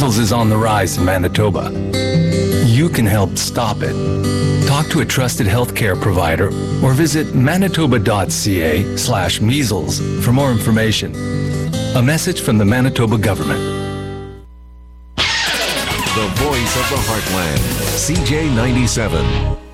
Measles is on the rise in Manitoba. You can help stop it. Talk to a trusted healthcare provider or visit manitoba.ca/measles for more information. A message from the Manitoba government. The voice of the heartland, CJ97.